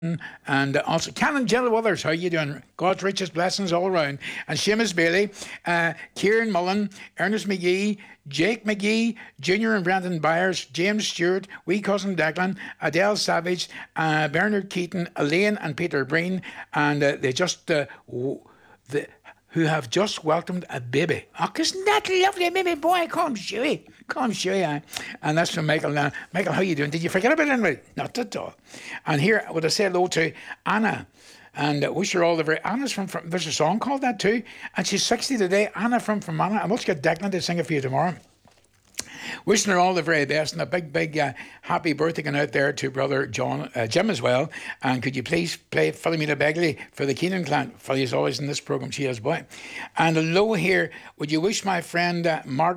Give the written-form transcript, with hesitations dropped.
and also Canon Jill Withers. How you doing? God's richest blessings all around. And Seamus Bailey, Kieran Mullen, Ernest McGee, Jake McGee, Junior and Brandon Byers, James Stewart, wee cousin Declan, Adele Savage, Bernard Keaton, Elaine and Peter Breen, and they just who have just welcomed a baby. Oh, isn't that lovely, baby boy? Come, Shuey. Come, Shuey. And that's from Michael. Now, Michael, how you doing? Did you forget about anybody? Not at all. And here, would I say hello to Anna? And wish her all the very... Anna's from... There's a song called that too. And she's 60 today. Anna from Anna. I must get Declan to sing it for you tomorrow. Wishing her all the very best, and a big happy birthday going out there to brother Jim as well. And could you please play Philomena Begley for the Keenan clan? Philly is always in this programme, she is boy. And hello here, would you wish my friend Margaret